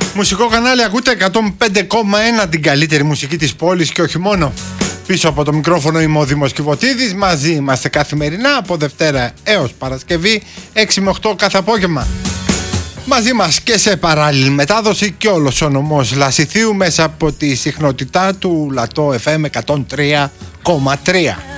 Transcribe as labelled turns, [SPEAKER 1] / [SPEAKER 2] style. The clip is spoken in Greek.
[SPEAKER 1] Μουσικό κανάλι, ακούτε 105,1 την καλύτερη μουσική της πόλης και όχι μόνο. Πίσω από το μικρόφωνο είμαι ο Δήμος Κιβωτίδης. Μαζί είμαστε καθημερινά από Δευτέρα έως Παρασκευή 6 με 8 κάθε απόγευμα. Μαζί μας και σε παράλληλη μετάδοση και όλος ο νομός Λασιθίου μέσα από τη συχνότητά του Λατό FM 103,3.